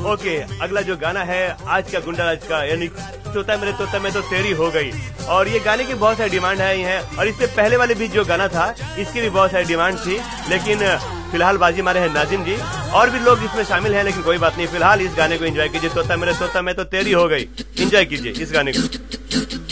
ओके, अगला जो गाना है आज का गुंडा राज का, यानी तोता मेरे तोता में तो तेरी हो गई। और ये गाने की बहुत सारी डिमांड आई है, और इससे पहले वाले भी जो गाना था इसकी भी बहुत सारी डिमांड थी, लेकिन फिलहाल बाजी मारे हैं नाजिम जी। और भी लोग इसमें शामिल हैं, लेकिन कोई बात नहीं, फिलहाल इस गाने को एंजॉय कीजिए। तोता मेरे तोता में तो तेरी हो गई, एंजॉय कीजिए इस गाने को।